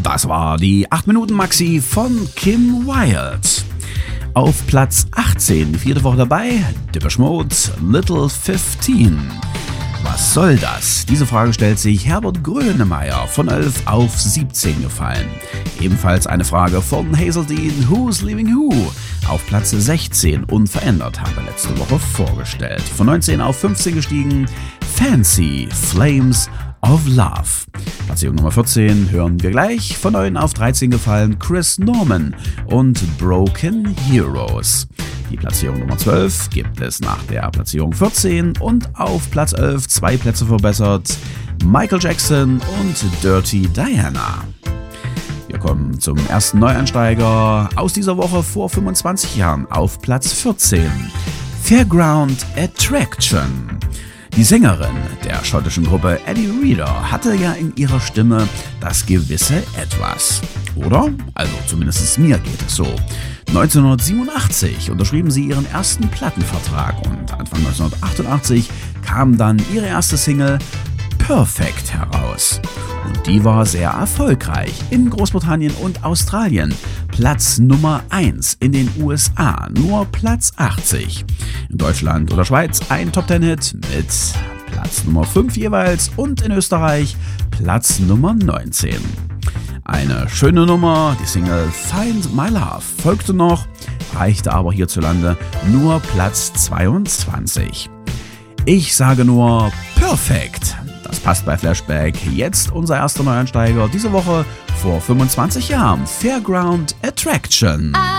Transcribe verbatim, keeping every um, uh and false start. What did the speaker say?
Das war die acht Minuten Maxi von Kim Wilde. Auf Platz achtzehn, die vierte Woche dabei, Depeche Mode, Little fifteen. Was soll das? Diese Frage stellt sich Herbert Grönemeyer, von elf auf siebzehn gefallen. Ebenfalls eine Frage von Hazel Dean, Who's Leaving Who? Auf Platz sechzehn, unverändert, haben wir letzte Woche vorgestellt. Von neunzehn auf fünfzehn gestiegen, Fancy, Flames of Love. Platzierung Nummer vierzehn hören wir gleich. Von neun auf dreizehn gefallen, Chris Norman und Broken Heroes. Die Platzierung Nummer zwölf gibt es nach der Platzierung vierzehn und auf Platz elf zwei Plätze verbessert, Michael Jackson und Dirty Diana. Wir kommen zum ersten Neueinsteiger aus dieser Woche vor fünfundzwanzig Jahren auf Platz vierzehn, Fairground Attraction. Die Sängerin der schottischen Gruppe Eddie Reader hatte ja in ihrer Stimme das gewisse Etwas. Oder? Also zumindest mir geht es so. neunzehnhundertsiebenundachtzig unterschrieben sie ihren ersten Plattenvertrag und Anfang neunzehnhundertachtundachtzig kam dann ihre erste Single Perfect heraus. Und die war sehr erfolgreich in Großbritannien und Australien. Platz Nummer eins in den U S A, nur Platz achtzig. In Deutschland oder Schweiz ein Top-Zehn-Hit mit Platz Nummer fünf jeweils und in Österreich Platz Nummer neunzehn. Eine schöne Nummer, die Single Find My Love folgte noch, reichte aber hierzulande nur Platz zweiundzwanzig. Ich sage nur Perfekt. Das passt bei Flashback. Jetzt unser erster Neueinsteiger diese Woche vor fünfundzwanzig Jahren. Fairground Attraction.